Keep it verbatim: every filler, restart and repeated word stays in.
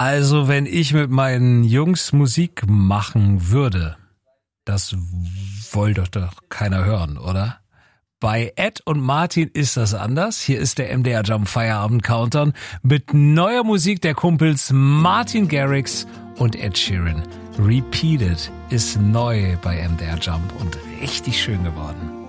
Also, wenn ich mit meinen Jungs Musik machen würde, das wollte doch keiner hören, oder? Bei Ed und Martin ist das anders. Hier ist der M D R Jump Feierabend Countdown mit neuer Musik der Kumpels Martin Garrix und Ed Sheeran. Repeated ist neu bei M D R Jump und richtig schön geworden.